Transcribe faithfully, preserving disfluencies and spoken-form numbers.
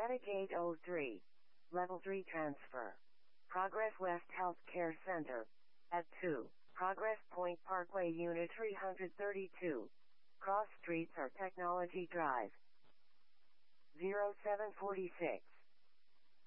Medicaid oh three. Level three transfer. Progress West Healthcare Center. At two. Progress Point Parkway Unit three thirty-two. Cross Streets or Technology Drive. zero seven four six.